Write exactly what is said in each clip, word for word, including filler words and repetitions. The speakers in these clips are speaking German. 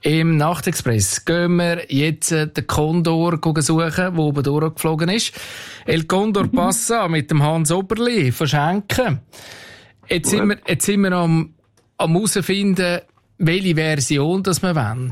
im Nachtexpress gehen wir jetzt äh, den Condor suchen, der oben durchgeflogen ist. El Condor Passa mit dem Hans Oberli verschenken. Jetzt sind wir, jetzt sind wir am, am herausfinden, welche Version das wir wollen.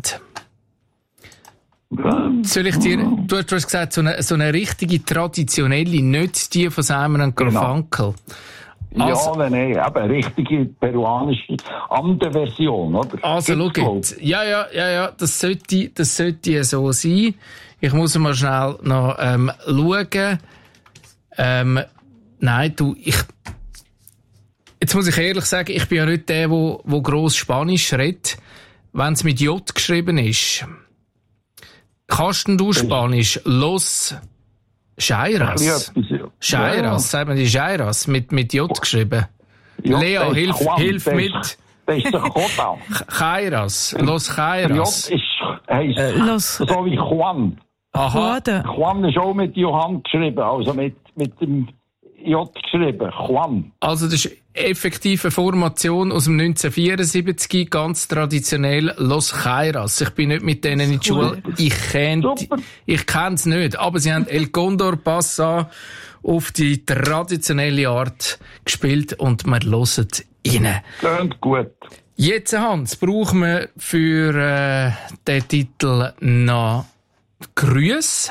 Soll ich dir, du hast gesagt, so eine, so eine richtige traditionelle, nicht die von Simon und Garfunkel. Also, ja, nein, eben richtige peruanische andere Version, oder? Also, schau jetzt. Ja, ja, ja, ja, das sollte, das sollte so sein. Ich muss mal schnell noch, ähm, schauen. Ähm, nein, du, ich, jetzt muss ich ehrlich sagen, ich bin ja nicht der, der, der gross Spanisch redet, wenn es mit J geschrieben ist. Kannst du Spanisch? Los Chairas. Chairas, ja. Sagt man die Chairas, mit, mit J geschrieben. Ja, Leo, hilf, Juan, hilf das mit. Ist, das ist der Chota. Chairas, Los Chairas. J ist, heisst, äh, Los. So wie Juan. Aha. Juan ist auch mit Johann geschrieben, also mit, mit dem J geschrieben. Juan. Also das ist effektive Formation aus dem neunzehnhundertvierundsiebzig, ganz traditionell Los Chairas. Ich bin nicht mit denen in die Schule. Ich kenne ich kenn's nicht, aber sie haben El Condor Passa auf die traditionelle Art gespielt und wir hören rein. Klingt gut. Jetzt, Hans, brauchen wir für äh, den Titel noch Grüße.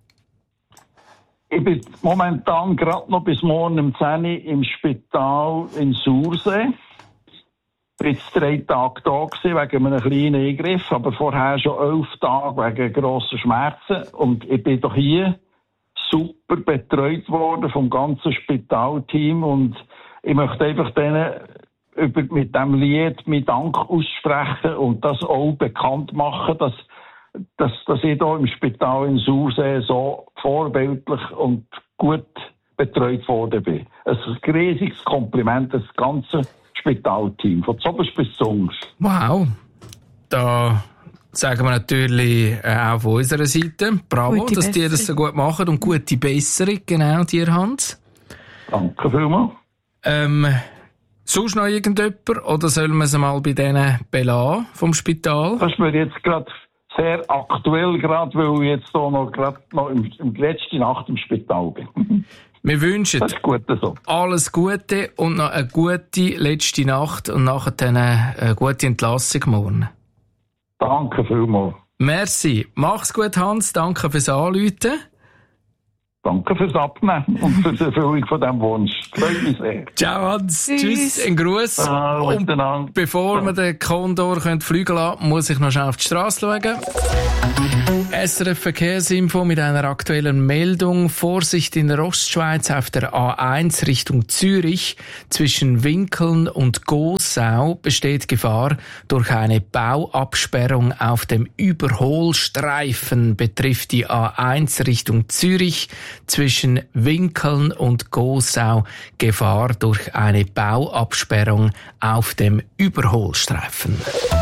Ich bin momentan gerade noch bis morgen um zehn Uhr im Spital in Sursee. Ich war jetzt drei Tage da gewesen, wegen einem kleinen Eingriff, aber vorher schon elf Tage wegen grosser Schmerzen. Und ich bin doch hier super betreut worden vom ganzen Spitalteam. Und ich möchte einfach denen über, mit diesem Lied meinen Dank aussprechen und das auch bekannt machen, dass Dass, dass ich hier im Spital in Sursee so vorbildlich und gut betreut worden bin. Ein riesiges Kompliment, das ganze Spitalteam, von zuoberst bis zuunterst. Wow. Da sagen wir natürlich äh, auch von unserer Seite Bravo, gute dass die das so gut machen und gute Besserung, genau, dir, Hans. Danke vielmals. Ähm, sonst noch irgendjemand oder sollen wir es mal bei denen belassen vom Spital? Das ist mir jetzt gerade sehr aktuell, gerade weil ich jetzt hier noch, gerade noch im, im letzten Nacht im Spital bin. Wir wünschen das Gute so. Alles Gute und noch eine gute letzte Nacht und nachher eine gute Entlassung morgen. Danke vielmals. Merci. Mach's gut, Hans. Danke fürs Anrufen. Danke fürs Abnehmen und für die Erfüllung von diesem Wunsch. Freut mich sehr. Ciao, Hans. Tschüss. Tschüss. Ein Gruß. Ah, und bevor wir den Condor fliegen lassen können, muss ich noch schnell auf die Straße schauen. S R F Verkehrsinfo mit einer aktuellen Meldung. Vorsicht in der Ostschweiz auf der A eins Richtung Zürich. Zwischen Winkeln und Gossau besteht Gefahr durch eine Bauabsperrung auf dem Überholstreifen. Betrifft die A eins Richtung Zürich. Zwischen Winkeln und Gossau Gefahr durch eine Bauabsperrung auf dem Überholstreifen.